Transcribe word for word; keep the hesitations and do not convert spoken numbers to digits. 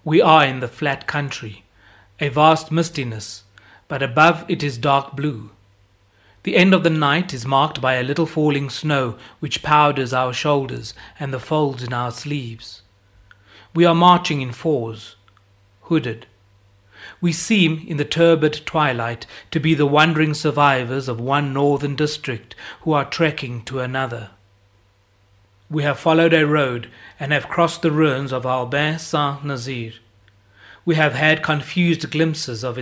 We are in the flat country, a vast mistiness, but above it is dark blue. The end of the night is marked by a little falling snow which powders our shoulders and the folds in our sleeves. We are marching in fours, hooded. We seem, in the turbid twilight, to be the wandering survivors of one northern district who are trekking to another. We have followed a road and have crossed the ruins of Albin Saint-Nazaire. We have had confused glimpses of